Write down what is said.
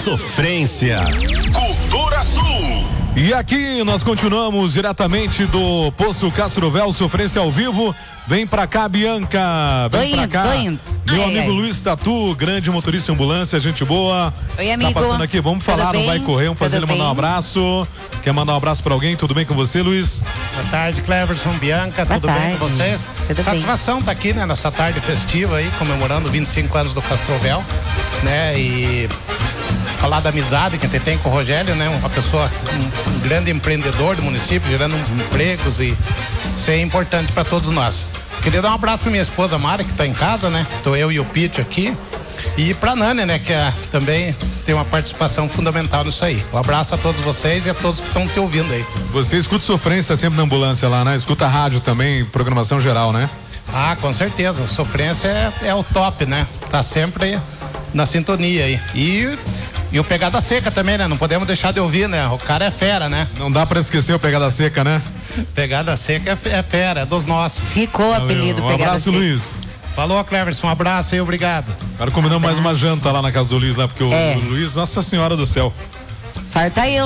Sofrência. Cultura Sul. E aqui nós continuamos diretamente do Poço Castrovel, Sofrência ao vivo. Vem pra cá, Bianca. Vem pra cá. Meu amigo Luiz Tatu, grande motorista de ambulância, gente boa. Oi, amigo. Tá passando aqui, vamos falar, não vai correr, vamos fazer ele mandar um abraço. Quer mandar um abraço pra alguém? Tudo bem com você, Luiz? Boa tarde, Cleverson, Bianca, tudo bem com vocês? Satisfação tá aqui, né, nessa tarde festiva aí, comemorando 25 anos do Castrovel, né, e falar da amizade que a gente tem com o Rogério, né, uma pessoa, um grande empreendedor do município, gerando empregos, e isso é importante para todos nós. Queria dar um abraço pra minha esposa Mari, que tá em casa, né, tô eu e o Pítio aqui, e pra Nani, né, que também tem uma participação fundamental nisso aí. Um abraço a todos vocês e a todos que estão te ouvindo aí. Você escuta Sofrência sempre na ambulância lá, né? Escuta rádio também, programação geral, né? Ah, com certeza. Sofrência é o top, né? Tá sempre na sintonia aí. E o Pegada Seca também, né? Não podemos deixar de ouvir, né? O cara é fera, né? Não dá pra esquecer o Pegada Seca, né? Pegada Seca é fera, é dos nossos. Ficou o apelido Um Pegada abraço, Seca. Luiz. Falou, Cleverson, um abraço e obrigado. Agora combinamos mais uma janta lá na casa do Luiz, lá, porque o Luiz, Nossa Senhora do Céu. Farta eu.